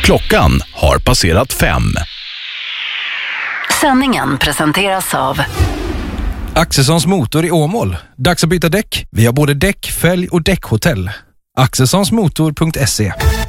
Klockan har passerat 5. Sändningen presenteras av Axelssons motor i Åmål. Dags att byta däck. Vi har både däck, fälg och däckhotell. Axelssonsmotor.se.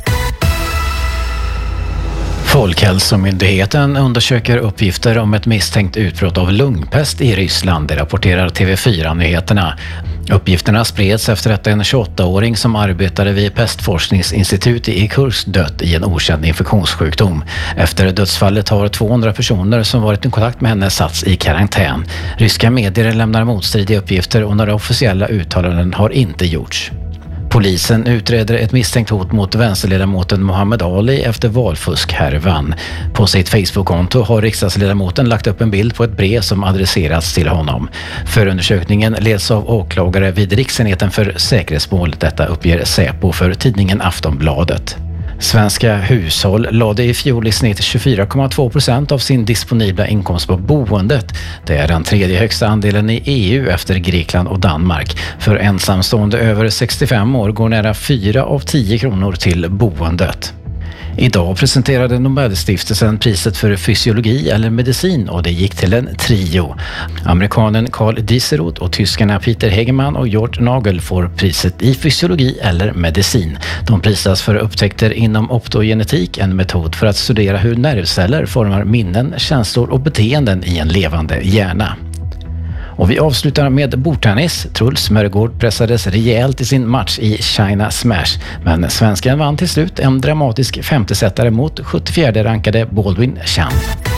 Folkhälsomyndigheten undersöker uppgifter om ett misstänkt utbrott av lungpest i Ryssland, det rapporterar TV4-nyheterna. Uppgifterna spreds efter att en 28-åring som arbetade vid pestforskningsinstitut i Kursk dött i en okänd infektionssjukdom. Efter dödsfallet har 200 personer som varit i kontakt med henne satts i karantän. Ryska medier lämnar motstridiga uppgifter och några officiella uttalanden har inte gjorts. Polisen utreder ett misstänkt hot mot vänsterledamoten Muhammad Ali efter valfuskhärvan. På sitt Facebook-konto har riksdagsledamoten lagt upp en bild på ett brev som adresserats till honom. Förundersökningen leds av åklagare vid Riksenheten för säkerhetsmål. Detta uppger Säpo för tidningen Aftonbladet. Svenska hushåll lade i fjol i snitt 24,2% av sin disponibla inkomst på boendet. Det är den tredje högsta andelen i EU efter Grekland och Danmark. För ensamstående över 65 år går nära 4 av 10 kronor till boendet. Idag presenterade Nobelstiftelsen priset för fysiologi eller medicin och det gick till en trio. Amerikanen Karl Dieseroth och tyskarna Peter Hegemann och Georg Nagel får priset i fysiologi eller medicin. De prisas för upptäckter inom optogenetik, en metod för att studera hur nervceller formar minnen, känslor och beteenden i en levande hjärna. Och vi avslutar med bordtennis. Truls Mörgård pressades rejält i sin match i China Smash. Men svenskan vann till slut en dramatisk femtesättare mot 74:e rankade Baldwin Chan.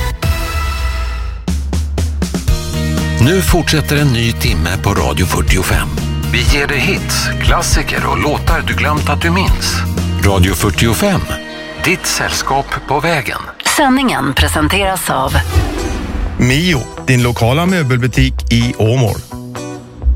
Nu fortsätter en ny timme på Radio 45. Vi ger dig hits, klassiker och låtar du glömt att du minns. Radio 45, ditt sällskap på vägen. Sändningen presenteras av Mio, din lokala möbelbutik i Åmål.